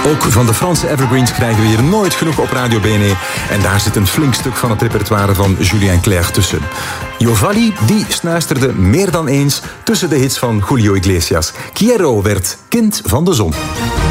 Ook van de Franse evergreens krijgen we hier nooit genoeg op Radio Bene. En daar zit een flink stuk van het repertoire van Julien Clerc tussen. Jovalli, die snuisterde meer dan eens tussen de hits van Julio Iglesias. Quiero werd kind van de zon.